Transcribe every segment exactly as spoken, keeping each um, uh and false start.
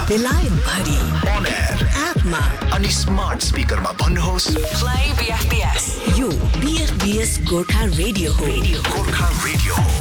बेलायत भरि on air एपमा अनि स्मार्ट स्पिकरमा भन्नुहोस् प्ले बीएफबीएस। यो बीएफबीएस गोर्खा रेडियो हो। गोर्खा रेडियो हो।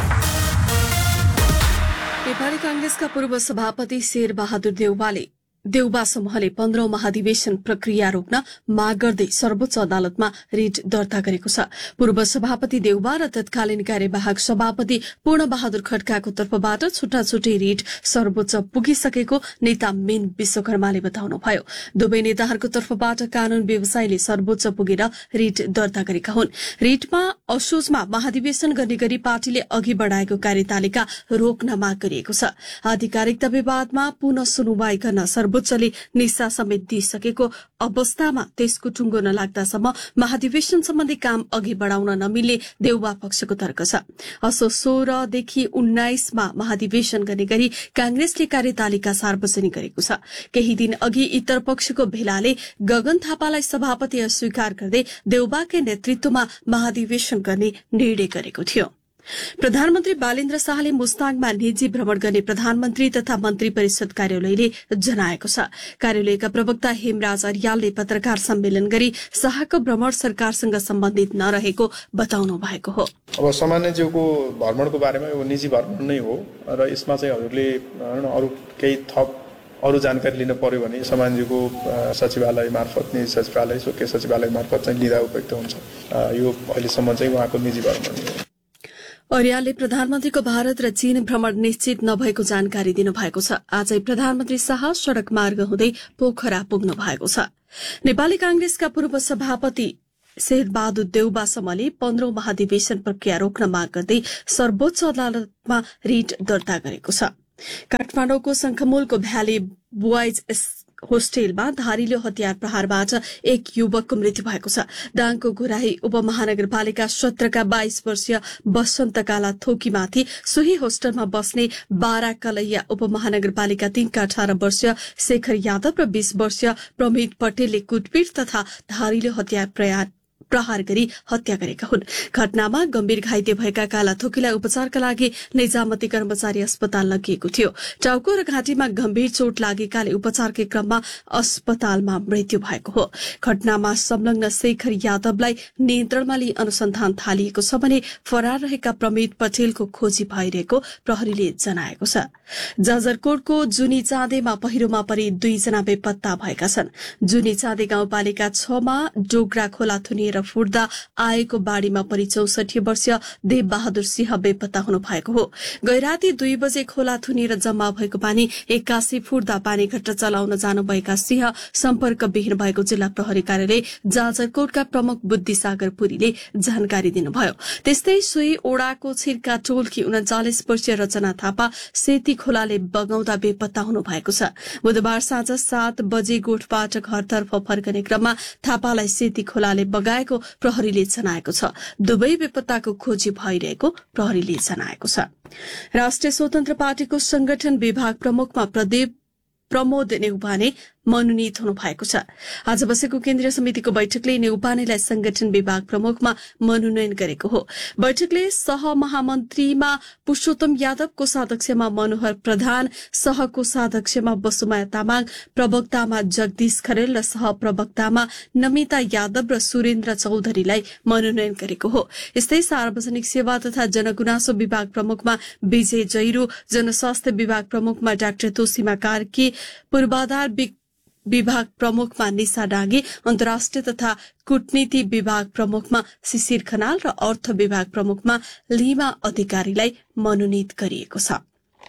नेपाली कांग्रेसका पूर्व सभापति शेर बहादुर देउवाले देउबा समूहले पन्ध्रौं महाधिवेशन प्रक्रिया रोक्न माग गर्दै सर्वोच्च अदालतमा रिट दर्ता गरेको छ। पूर्व सभापति देउबा र तत्कालीन कार्यवाहक सभापति पूर्ण बहादुर खड्काको तर्फबाट छुट्टा छुट्टै रिट सर्वोच्च पुगिसकेको नेता मेन विश्वकर्माले बताउनुभयो। दुवै नेताहरूको तर्फबाट कानून व्यवसायले सर्वोच्च पुगेर रिट दर्ता गरेका हुन्। रिटमा असोजमा महाधिवेशन गर्ने गरी पार्टीले अघि बढ़ाएको कार्यतालिका रोक्न माग गरिएको छ। आधिकारिकता विवादमा पुनः सुनवाई गर्न सर्वोच्चले निशा समेत दिइसकेको अवस्थामा त्यसको टुङ्गो नलाग्दासम्म महाधिवेशन सम्बन्धी काम अघि बढ़ाउन नमिल्ने देउबा पक्षको तर्क छ। असो सोह्रदेखि उन्नाइसमा महाधिवेशन गर्ने गरी कांग्रेसले कार्यतालिका सार्वजनिक गरेको छ। केही दिन अघि इतर पक्षको भेलाले गगन थापालाई सभापति अस्वीकार गर्दै देउबाकै नेतृत्वमा महाधिवेशन गर्ने निर्णय गरेको थियो। प्रधानमन्त्री बालेन्द्र शाहले मुस्ताङमा निजी भ्रमण गर्ने प्रधानमन्त्री तथा मन्त्री परिषद कार्यालयले जनाएको छ। कार्यालयका प्रवक्ता हेमराज अर्यालले पत्रकार सम्मेलन गरी शाहको भ्रमण सरकारसँग सम्बन्धित नरहेको बताउनु भएको हो। अब सामान्यज्यूको भ्रमणको बारेमा यो निजी भ्रमण नै हो र यसमा चाहिँ हजुरले अरू केही थप अरू जानकारी लिन पर्यो भने सामान्यज्यूको सचिवालय मार्फत निजी सचिवालय स्वकीय सचिवालय मार्फत चाहिँ लिँदा उपयुक्त हुन्छ। यो अहिलेसम्म चाहिँ उहाँको निजी भ्रमण हो। अर्यालले प्रधानमन्त्रीको भारत र चीन भ्रमण निश्चित नभएको जानकारी दिनुभएको छ। आजै प्रधानमन्त्री शाह सड़क मार्ग हुँदै पोखरा पुग्नु भएको छ। नेपाली कांग्रेसका पूर्व सभापति शेर बहादुर देउबा समूहले पन्ध्रौं महाधिवेशन प्रक्रिया रोक्न माग गर्दै सर्वोच्च अदालतमा रिट दर्ता गरेको छ। काठमाडौँको शंखमूलको भ्याली बोइज होस्टेलमा धारिलो हतियार प्रहारबाट एक युवकको मृत्यु भएको छ। दाङको घुराही उपमहानगरपालिका सत्रका बाइस वर्षीय बसन्त काला थोकीमाथि सोही होस्टलमा बस्ने बारा कलैया उपमहानगरपालिका तीनका अठार वर्षीय शेखर यादव र बीस वर्षीय प्रमित पटेलले कुटपिट तथा धारिलो हतियार प्रहार प्रहार गरी हत्या गरेका हुन्। घटनामा गम्भीर घाइते भएका काला थोकीलाई उपचारका लागि निजामती कर्मचारी अस्पताल लगिएको थियो। टाउको र घाँटीमा गम्भीर चोट लागेकाले उपचारकै क्रममा अस्पतालमा मृत्यु भएको हो। घटनामा संलग्न शेखर यादवलाई नियन्त्रणमा लिई अनुसन्धान थालिएको छ भने फरार रहेका प्रमित पटेलको खोजी भइरहेको प्रहरीले जनाएको छ। जाजरकोटको जुनी चाँदेमा पहिरोमा परि दुईजना बेपत्ता भएका छन्। जुनी चाँदे गाउँपालिका छमा डोगरा खोला थुनिएर फुट्दा आएको बाढ़ीमा परि चौसठी वर्षीय देव बहादुर सिंह बेपत्ता हुनु भएको हो। गैराती दुई बजे खोला थुनिएर जम्मा भएको पानी एक्कासी फुट्दा पानी घट्ट चलाउन जानुभएका सिंह सम्पर्कविहीन भएको जिल्ला प्रहरी कार्यालय जाजरकोटका प्रमुख बुद्धिसागर पुरीले जानकारी दिनुभयो। त्यस्तै सोही ओडाको छिर्का टोलकी उन्चालिस वर्षीय रचना थापा सेती खोलाले बगाउँदा बेपत्ता हुनु भएको छ। बुधबार साँझ सात बजे गोठबाट घरतर्फ फर्कने क्रममा थापालाई सेती खोलाले बगाएको प्रहरीले जनाएको छ। दुवै बेपत्ताको खोजी भइरहेको प्रहरीले जनाएको छ। राष्ट्रिय स्वतन्त्र पार्टीको संगठन विभाग प्रमुखमा प्रदीप प्रमोद नेउपाने मनोनित हुनु भएको छ। आज बसेको केन्द्रीय समितिको बैठकले नेउपानेलाई संगठन विभाग प्रमुखमा मनोनयन गरेको हो। बैठकले सहमहामन्त्रीमा पुरूषोत्तम यादव, कोषाध्यक्षमा मनोहर प्रधान, सहकोषाध्यक्षमा वसुमाया तामाङ, प्रवक्तामा जगदीश खरेल र सहप्रवक्तामा नमिता यादव र सुरेन्द्र चौधरीलाई मनोनयन गरेको हो। यस्तै सार्वजनिक सेवा तथा जनगुनासो विभाग प्रमुखमा विजय जैरू, जनस्वास्थ्य विभाग प्रमुखमा डाक्टर तोसीमा कार्की, पूर्वाधार विभाग प्रमुखमा निशा डाँगी, अन्तर्राष्ट्रिय तथा कूटनीति विभाग प्रमुखमा शिशिर खनाल र अर्थ विभाग प्रमुखमा लीमा अधिकारीलाई मनोनित गरिएको छ।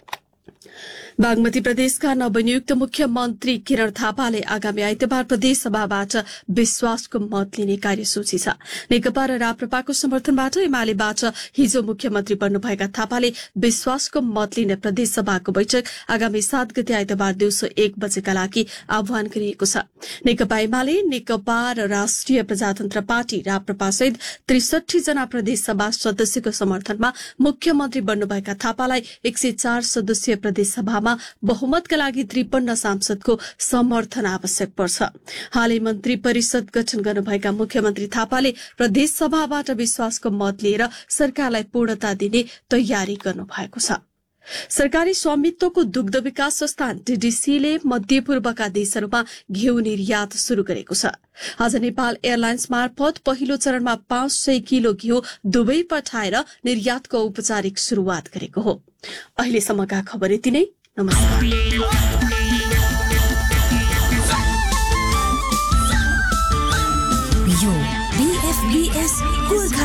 बागमती प्रदेशका नवनियुक्त मुख्यमन्त्री किरण थापाले आगामी आइतबार प्रदेश सभाबाट विश्वासको मत लिने कार्यसूची छ। नेकपा र राप्रपाको समर्थनबाट एमालेबाट हिजो मुख्यमन्त्री बन्नुभएका थापाले विश्वासको मत लिने प्रदेश सभाको बैठक आगामी सात गते आइतबार दिउँसो एक बजेका लागि आह्वान गरिएको छ। नेकपा एमाले, नेकपा र राष्ट्रिय प्रजातन्त्र पार्टी राप्रपा सहित त्रिसठी जना प्रदेश सभा सदस्यको समर्थनमा मुख्यमन्त्री बन्नुभएका थापालाई एक सय चार सदस्यीय प्रदेश सभामा बहुमतका लागि त्रिपन्न सांसदको समर्थन आवश्यक पर्छ। हालै मन्त्री परिषद गठन गर्नुभएका मुख्यमन्त्री थापाले प्रदेश सभाबाट विश्वासको मत लिएर सरकारलाई पूर्णता दिने तयारी गर्नुभएको छ। सरकारी स्वामित्वको दुग्ध विकास संस्थान टीडीसीले मध्यपूर्वका देशहरूमा घिउ निर्यात शुरू गरेको छ। आज नेपाल एयरलाइन्स मार्फत पहिलो चरणमा पाँच सय किलो घिउ दुबई पठाएर निर्यातको औपचारिक शुरूआत गरेको हो। अहिलेसम्मका खबर यति नै। नमस्कार।